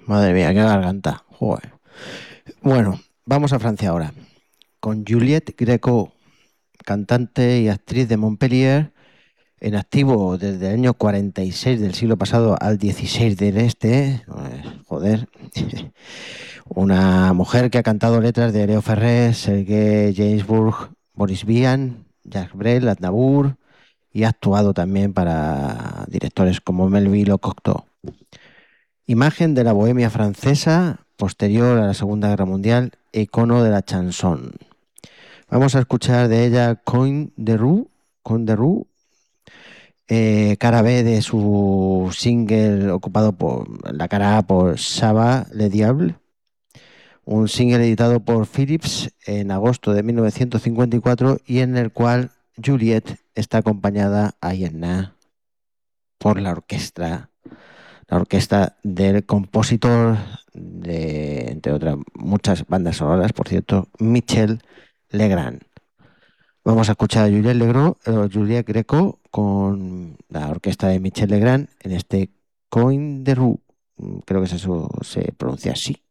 Madre mía, qué garganta. Joder. Bueno, vamos a Francia ahora. Con Juliette Gréco, cantante y actriz de Montpellier, en activo desde el año 46 del siglo pasado al 16 del este. Joder. Una mujer que ha cantado letras de Leo Ferrer, Sergei Gainsbourg, Boris Vian, Jacques Brel, Aznavour y ha actuado también para directores como Melville o Cocteau. Imagen de la bohemia francesa posterior a la Segunda Guerra Mundial, icono de la chanson. Vamos a escuchar de ella Coin de Rue, cara B de su single ocupado por la cara A por Saba Le Diable, un single editado por Philips en agosto de 1954 y en el cual Juliette está acompañada ahí en por la orquesta del compositor de, entre otras muchas bandas sonoras, por cierto, Michel Legrand. Vamos a escuchar a Juliette Greco con la orquesta de Michel Legrand en este Coin de Rue. Creo que eso se pronuncia así.